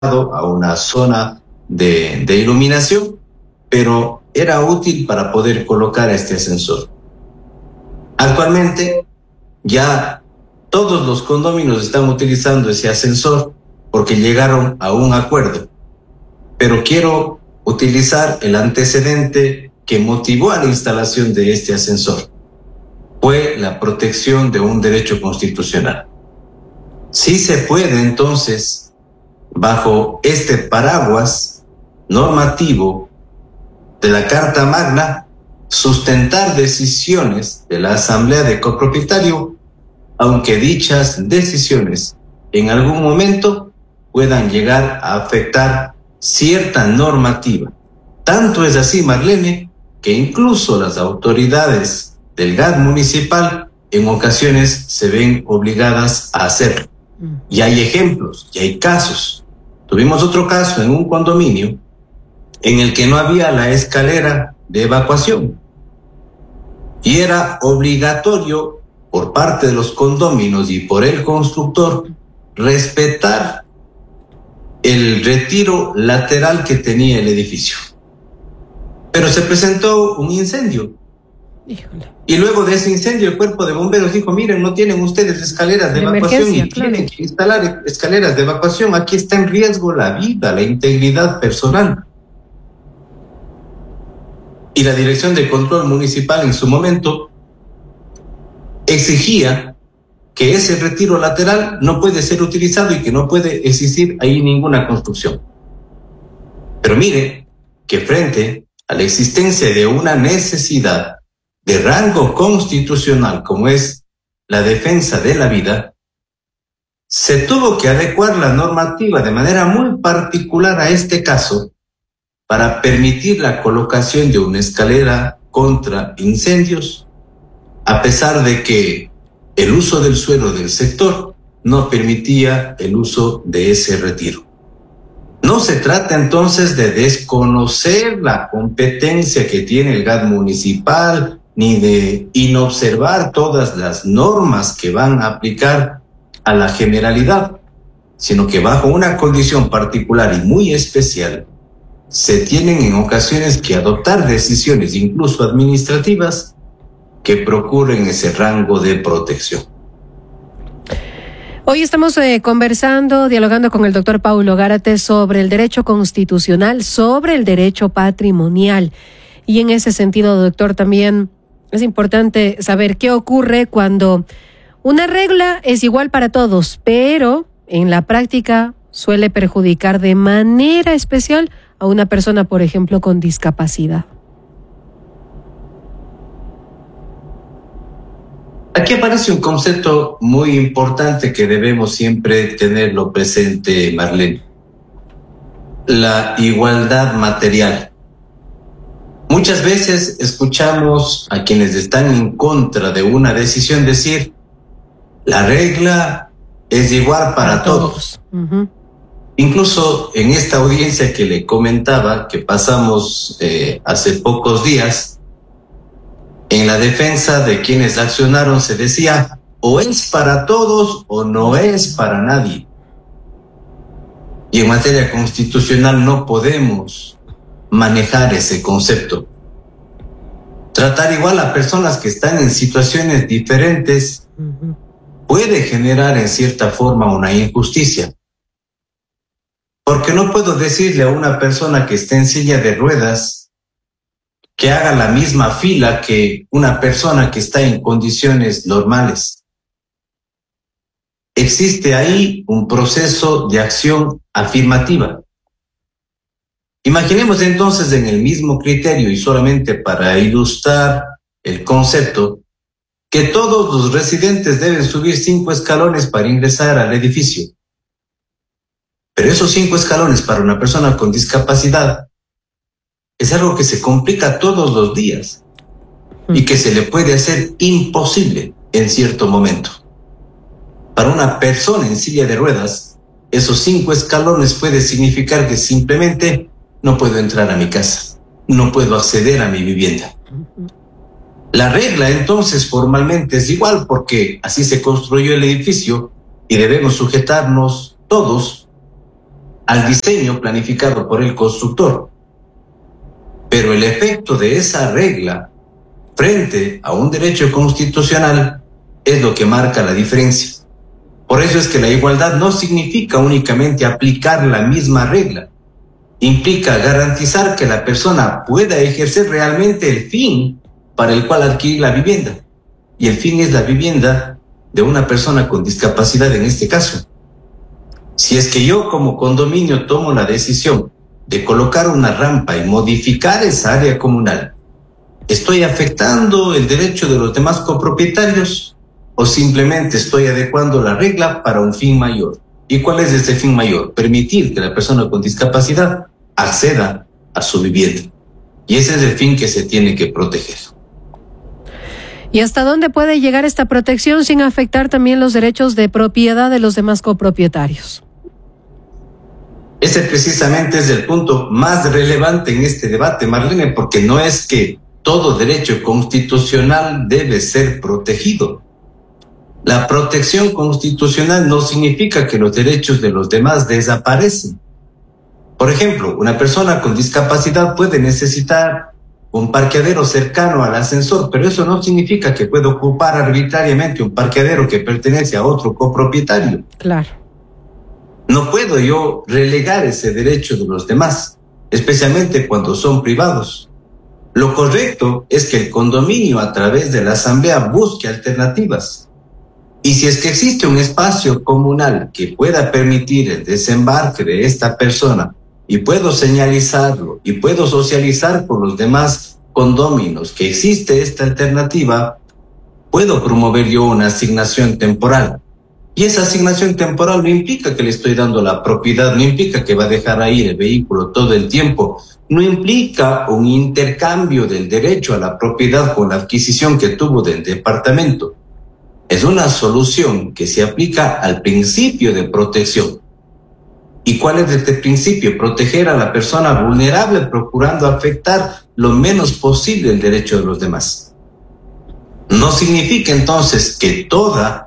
a una zona de iluminación, pero era útil para poder colocar este ascensor. Actualmente ya todos los condominios están utilizando ese ascensor porque llegaron a un acuerdo, pero quiero utilizar el antecedente que motivó a la instalación de este ascensor. Fue la protección de un derecho constitucional. Sí se puede entonces, bajo este paraguas normativo de la Carta Magna, sustentar decisiones de la Asamblea de Copropietario, aunque dichas decisiones en algún momento puedan llegar a afectar cierta normativa. Tanto es así, Marlene, que incluso las autoridades del GAD municipal en ocasiones se ven obligadas a hacerlo. Y hay ejemplos, y hay casos. Tuvimos otro caso en un condominio en el que no había la escalera de evacuación. Y era obligatorio por parte de los condóminos y por el constructor respetar el retiro lateral que tenía el edificio. Pero se presentó un incendio. Híjole. Y luego de ese incendio el cuerpo de bomberos dijo: miren, no tienen ustedes escaleras de evacuación y tienen que instalar escaleras de evacuación. Aquí está en riesgo la vida, la integridad personal. Y la Dirección de Control Municipal en su momento exigía que ese retiro lateral no puede ser utilizado y que no puede existir ahí ninguna construcción. Pero mire que frente a la existencia de una necesidad de rango constitucional como es la defensa de la vida, se tuvo que adecuar la normativa de manera muy particular a este caso para permitir la colocación de una escalera contra incendios, a pesar de que el uso del suelo del sector no permitía el uso de ese retiro. No se trata entonces de desconocer la competencia que tiene el GAD municipal, ni de inobservar todas las normas que van a aplicar a la generalidad, sino que bajo una condición particular y muy especial, se tienen en ocasiones que adoptar decisiones, incluso administrativas, que procuren ese rango de protección. Hoy estamos dialogando con el doctor Paulo Gárate sobre el derecho constitucional, sobre el derecho patrimonial. Y en ese sentido, doctor, también es importante saber qué ocurre cuando una regla es igual para todos, pero en la práctica suele perjudicar de manera especial a una persona, por ejemplo, con discapacidad. Aquí aparece un concepto muy importante que debemos siempre tenerlo presente, Marlene: la igualdad material. Muchas veces escuchamos a quienes están en contra de una decisión decir: la regla es igual para todos. Uh-huh. Incluso en esta audiencia que le comentaba, que pasamos hace pocos días, en la defensa de quienes accionaron se decía: o es para todos o no es para nadie. Y en materia constitucional no podemos manejar ese concepto. Tratar igual a personas que están en situaciones diferentes puede generar en cierta forma una injusticia. Porque no puedo decirle a una persona que está en silla de ruedas que haga la misma fila que una persona que está en condiciones normales. Existe ahí un proceso de acción afirmativa. Imaginemos entonces en el mismo criterio, y solamente para ilustrar el concepto, que todos los residentes deben subir 5 escalones para ingresar al edificio. Pero esos 5 escalones para una persona con discapacidad es algo que se complica todos los días y que se le puede hacer imposible en cierto momento. Para una persona en silla de ruedas, esos 5 escalones puede significar que simplemente no puedo entrar a mi casa, no puedo acceder a mi vivienda. La regla entonces formalmente es igual porque así se construyó el edificio y debemos sujetarnos todos al diseño planificado por el constructor. Pero el efecto de esa regla frente a un derecho constitucional es lo que marca la diferencia. Por eso es que la igualdad no significa únicamente aplicar la misma regla, implica garantizar que la persona pueda ejercer realmente el fin para el cual adquirir la vivienda. Y el fin es la vivienda de una persona con discapacidad en este caso. Si es que yo como condominio tomo la decisión de colocar una rampa y modificar esa área comunal, ¿estoy afectando el derecho de los demás copropietarios o simplemente estoy adecuando la regla para un fin mayor? ¿Y cuál es ese fin mayor? Permitir que la persona con discapacidad acceda a su vivienda. Y ese es el fin que se tiene que proteger. ¿Y hasta dónde puede llegar esta protección sin afectar también los derechos de propiedad de los demás copropietarios? Ese precisamente es el punto más relevante en este debate, Marlene, porque no es que todo derecho constitucional debe ser protegido. La protección constitucional no significa que los derechos de los demás desaparecen. Por ejemplo, una persona con discapacidad puede necesitar un parqueadero cercano al ascensor, pero eso no significa que pueda ocupar arbitrariamente un parqueadero que pertenece a otro copropietario. Claro. No puedo yo relegar ese derecho de los demás, especialmente cuando son privados. Lo correcto es que el condominio a través de la asamblea busque alternativas. Y si es que existe un espacio comunal que pueda permitir el desembarque de esta persona y puedo señalizarlo y puedo socializar con los demás condóminos que existe esta alternativa, puedo promover yo una asignación temporal. Y esa asignación temporal no implica que le estoy dando la propiedad, no implica que va a dejar ahí el vehículo todo el tiempo, no implica un intercambio del derecho a la propiedad con la adquisición que tuvo del departamento. Es una solución que se aplica al principio de protección. ¿Y cuál es este principio? Proteger a la persona vulnerable procurando afectar lo menos posible el derecho de los demás. No significa entonces que toda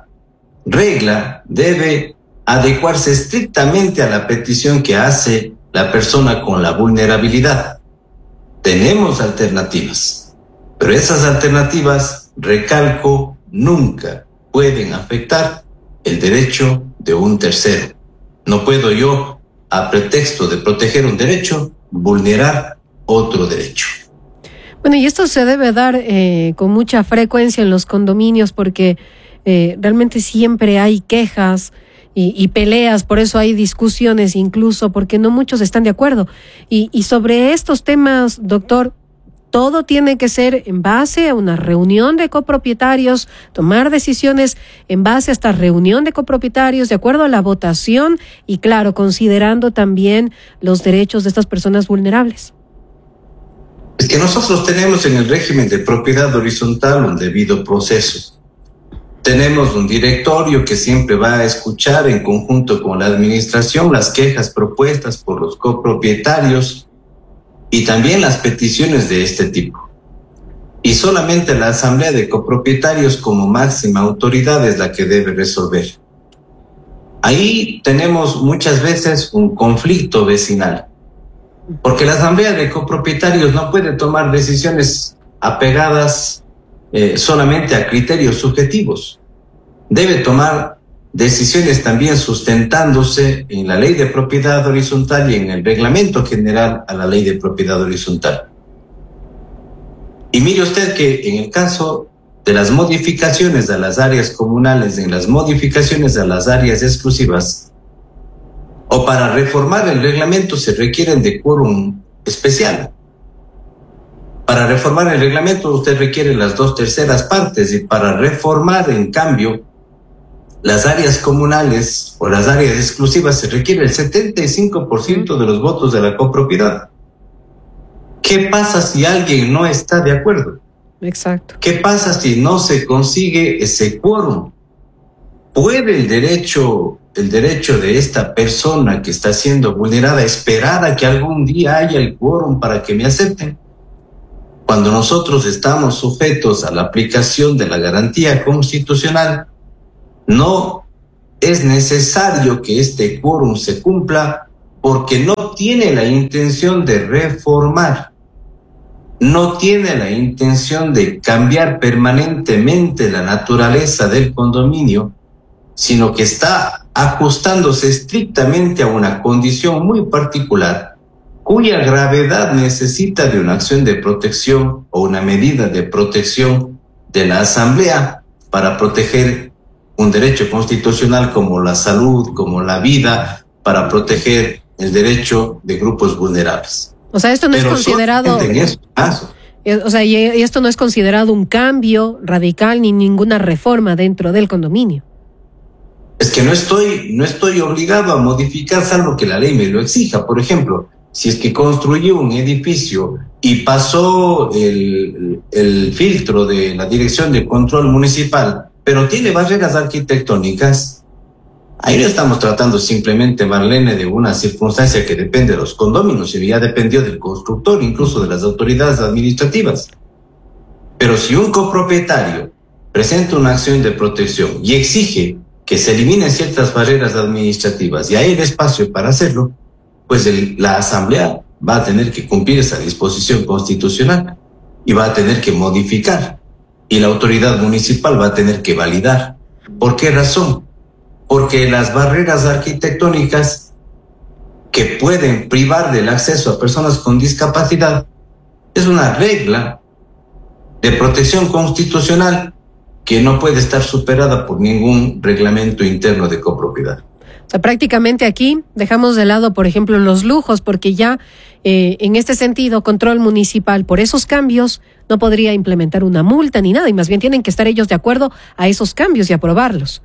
regla debe adecuarse estrictamente a la petición que hace la persona con la vulnerabilidad. Tenemos alternativas, pero esas alternativas, recalco, nunca pueden afectar el derecho de un tercero. No puedo yo, a pretexto de proteger un derecho, vulnerar otro derecho. Bueno, y esto se debe dar con mucha frecuencia en los condominios porque realmente siempre hay quejas y peleas, por eso hay discusiones incluso, porque no muchos están de acuerdo. Y sobre estos temas, doctor, todo tiene que ser en base a una reunión de copropietarios, tomar decisiones en base a esta reunión de copropietarios, de acuerdo a la votación y, claro, considerando también los derechos de estas personas vulnerables. Es que nosotros tenemos en el régimen de propiedad horizontal un debido proceso. Tenemos un directorio que siempre va a escuchar en conjunto con la administración las quejas propuestas por los copropietarios y también las peticiones de este tipo. Y solamente la asamblea de copropietarios como máxima autoridad es la que debe resolver. Ahí tenemos muchas veces un conflicto vecinal, porque la asamblea de copropietarios no puede tomar decisiones apegadas solamente a criterios subjetivos. Debe tomar decisiones también sustentándose en la ley de propiedad horizontal y en el reglamento general a la ley de propiedad horizontal. Y mire usted que en el caso de las modificaciones a las áreas comunales, en las modificaciones a las áreas exclusivas, o para reformar el reglamento se requieren de quórum especial. Para reformar el reglamento usted requiere las 2/3 partes y para reformar, en cambio, las áreas comunales o las áreas exclusivas se requiere el 75% de los votos de la copropiedad. ¿Qué pasa si alguien no está de acuerdo? Exacto. ¿Qué pasa si no se consigue ese quórum? ¿Puede el derecho de esta persona que está siendo vulnerada esperar a que algún día haya el quórum para que me acepten? Cuando nosotros estamos sujetos a la aplicación de la garantía constitucional, no es necesario que este quórum se cumpla porque no tiene la intención de reformar, no tiene la intención de cambiar permanentemente la naturaleza del condominio, sino que está ajustándose estrictamente a una condición muy particular, cuya gravedad necesita de una acción de protección o una medida de protección de la Asamblea para proteger un derecho constitucional como la salud, como la vida, para proteger el derecho de grupos vulnerables. O sea, esto no es considerado... En esos casos. O sea, y esto no es considerado un cambio radical ni ninguna reforma dentro del condominio. Es que no estoy obligado a modificar salvo que la ley me lo exija. Por ejemplo, si es que construí un edificio y pasó el filtro de la Dirección de Control Municipal, pero tiene barreras arquitectónicas, ahí no estamos tratando simplemente, Marlene, de una circunstancia que depende de los condóminos, y ya dependió del constructor, incluso de las autoridades administrativas. Pero si un copropietario presenta una acción de protección y exige que se eliminen ciertas barreras administrativas y hay el espacio para hacerlo, pues la Asamblea va a tener que cumplir esa disposición constitucional y va a tener que modificar, y la autoridad municipal va a tener que validar. ¿Por qué razón? Porque las barreras arquitectónicas que pueden privar del acceso a personas con discapacidad es una regla de protección constitucional que no puede estar superada por ningún reglamento interno de copropiedad. O sea, prácticamente aquí dejamos de lado, por ejemplo, los lujos, porque ya en este sentido, control municipal por esos cambios no podría implementar una multa ni nada, y más bien tienen que estar ellos de acuerdo a esos cambios y aprobarlos.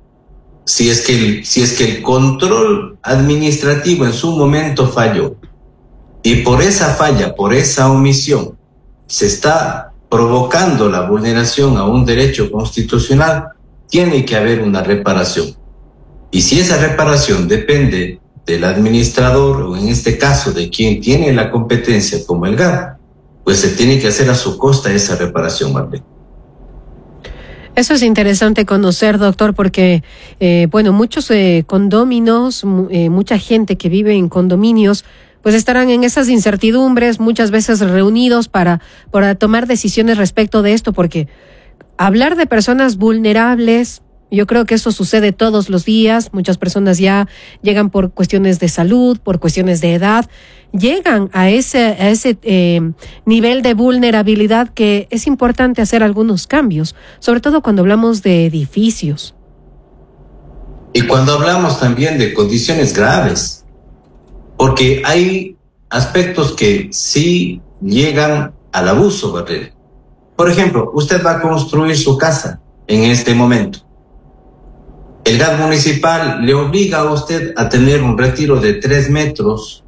Si es que el control administrativo en su momento falló, y por esa falla, por esa omisión, se está provocando la vulneración a un derecho constitucional, tiene que haber una reparación. Y si esa reparación depende del administrador, o en este caso de quien tiene la competencia como el GAD, pues se tiene que hacer a su costa esa reparación, Marlene. Eso es interesante conocer, doctor, porque, muchos condóminos, mucha gente que vive en condominios, pues estarán en esas incertidumbres, muchas veces reunidos para tomar decisiones respecto de esto, porque hablar de personas vulnerables, yo creo que eso sucede todos los días. Muchas personas ya llegan por cuestiones de salud, por cuestiones de edad, llegan a ese nivel de vulnerabilidad que es importante hacer algunos cambios, sobre todo cuando hablamos de edificios. Y cuando hablamos también de condiciones graves, porque hay aspectos que sí llegan al abuso, Barrera. Por ejemplo, usted va a construir su casa en este momento. El GAD municipal le obliga a usted a tener un retiro de 3 metros